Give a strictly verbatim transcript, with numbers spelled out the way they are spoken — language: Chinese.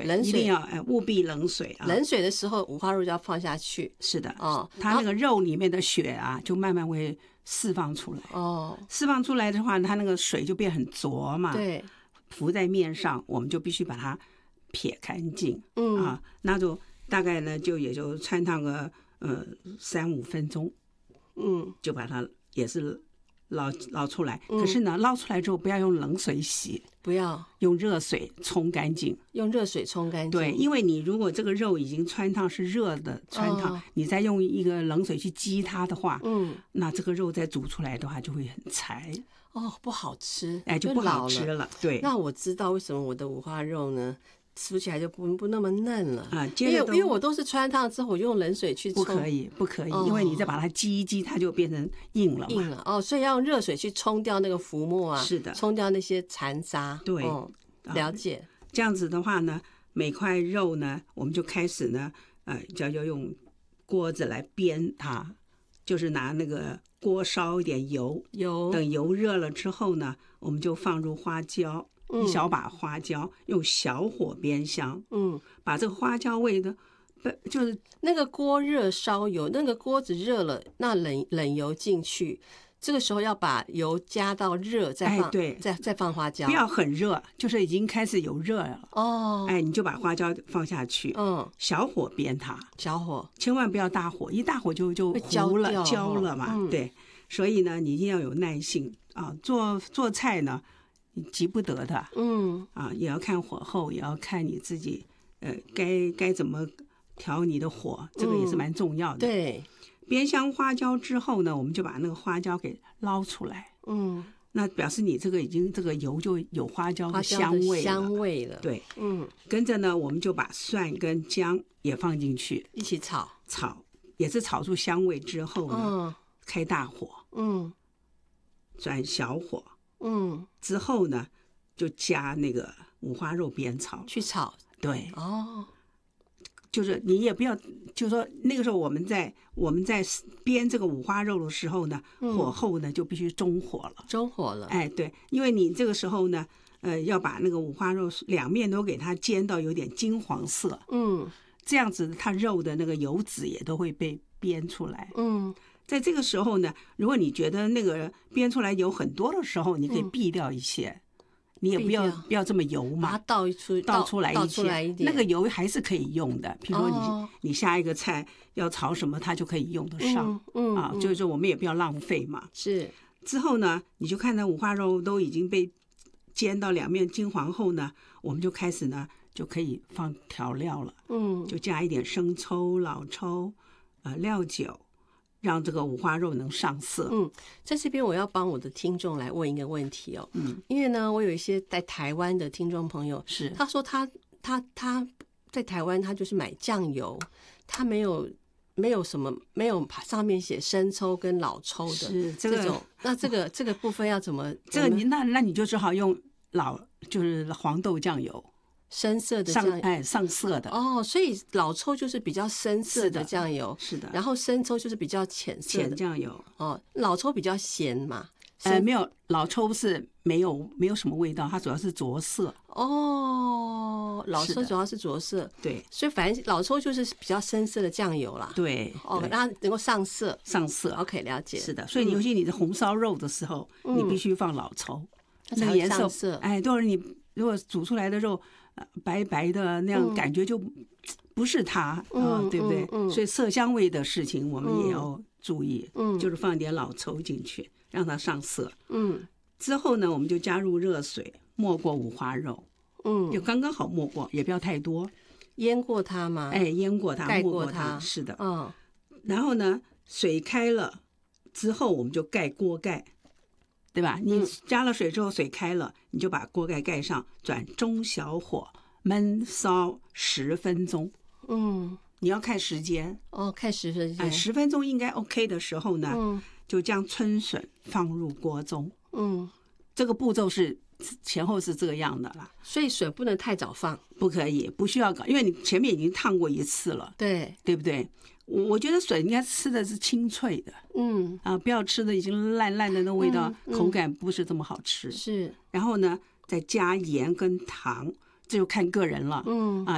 冷水一定要哎务必冷水啊。 冷水的时候，五花肉就要放下去。 是的， 哦， 它那个肉里面的血啊，就慢慢会释放出来。 哦， 释放出来的话，它那个水就变很浊嘛。 对， 浮在面上，我们就必须把它撇干净。 嗯啊，那就大概呢，就也就穿烫个呃三五分钟， 嗯， 就把它也是捞捞出来。 嗯可是呢，捞出来之后不要用冷水洗， 不要用热水冲干净。 用热水冲干净。 对，因为你如果这个肉已经穿烫是热的穿烫， 哦你再用一个冷水去激它的话， 嗯， 那这个肉再煮出来的话就会很柴， 哦，不好吃， 哎，就不好老吃了。对， 那我知道为什么我的五花肉呢，吃起来就不不那么嫩了啊接因为着都因为我都是穿烫之后，我就用冷水去冲， 不可以，不可以， 哦因为你再把它激一激，它就变成硬了嘛。 硬了哦，所以要用热水去冲掉那个浮沫啊， 是的冲掉那些残渣。 对嗯，了解。 这样子的话呢，每块肉呢，我们就开始呢，呃，就要用锅子来煸它，就是拿那个锅烧一点油， 有等油热了之后呢，我们就放入花椒， 嗯一小把花椒，用小火煸香， 嗯， 把这个花椒味的，不就是那个锅热烧油，那个锅子热了，那冷冷油进去，这个时候要把油加到热，再放， 哎对再再放花椒， 不要很热，就是已经开始有热了， 哦， 哎，你就把花椒放下去， 嗯， 小火煸它， 小火， 千万不要大火，一大火就就会焦糊了掉焦了嘛， 嗯对，所以呢，你一定要有耐性啊。做做菜呢，你急不得的嗯啊，也要看火候，也要看你自己，呃，该该怎么调你的火，这个也是蛮重要的。 对， 煸香花椒之后呢，我们就把那个花椒给捞出来， 嗯， 那表示你这个已经这个油就有花椒的花椒香味了。 的香味了，， 对， 嗯， 跟着呢，我们就把蒜跟姜也放进去一起炒， 炒，也是炒出香味之后呢， 嗯开大火， 嗯转小火嗯， 之后呢，就加那个五花肉煸炒。 去炒， 对， 哦， 就是你也不要，就是说那个时候我们在我们在煸这个五花肉的时候呢， 嗯火候呢就必须中火了。 中火了， 哎，对，因为你这个时候呢，呃，要把那个五花肉两面都给它煎到有点金黄色， 嗯这样子它肉的那个油脂也都会被煸出来。 嗯， 在这个时候呢，如果你觉得那个煸出来油很多的时候，你可以避掉一些，你也不要避掉不要这么油把它嘛， 倒出倒出来倒一些， 出来一点， 那个油还是可以用的。比如说你、 哦你下一个菜要炒什么，它就可以用得上、 嗯嗯啊。就是说我们也不要浪费嘛。 是， 之后呢，你就看那五花肉都已经被煎到两面金黄后呢，我们就开始呢就可以放调料了， 嗯就加一点生抽、老抽、呃料酒，让这个五花肉能上色。 嗯，在这边我要帮我的听众来问一个问题哦， 嗯， 因为呢，我有一些在台湾的听众朋友， 是他说他他他在台湾他就是买酱油，他没有没有什么没有上面写生抽跟老抽的是这个种，那这个这个部分要怎么？ 这个你那那你就只好用老就是黄豆酱油深色的上酱油哎上色的， 哦，所以老抽就是比较深色的是的酱油， 是的， 然后生抽就是比较浅色的浅酱油。 哦，老抽比较咸嘛。 呃，没有老抽是没有没有什么味道，它主要是着色。 哦，老是的抽主要是着色， 对所以反正老抽就是比较深色的酱油啦。 对哦， 对让它能够上色。 上色。 OK，了解。 是的，所以尤其你的红烧肉的时候，你必须放老抽， 它才会那个颜色上色哎，都是你如果煮出来的肉呃白白的那样，感觉就不是它啊、 嗯对不对？ 嗯嗯所以色香味的事情我们也要注意， 嗯就是放一点老抽进去，让它上色。 嗯之后呢，我们就加入热水没过五花肉， 嗯， 就刚刚好没过，也不要太多。 腌过它吗？ 哎，腌过它， 盖没过过它是的。 嗯然后呢，水开了之后，我们就盖锅盖，对吧？你加了水之后，水开了，你就把锅盖盖上，转中小火焖烧十分钟。 嗯， 你要看时间， 哦，看十分哎， 钟。 十分钟应该 OK 的时候呢， 嗯就将春笋放入锅中。 嗯， 这个步骤是前后是这个样的啦， 所以水不能太早放。 不可以，不需要搞，因为你前面已经烫过一次了， 对， 对不对？我我觉得笋应该吃的是清脆的嗯， 啊，不要吃的已经烂烂的那味道， 嗯嗯口感不是这么好吃。 是， 然后呢，再加盐跟糖，这就看个人了。 嗯啊。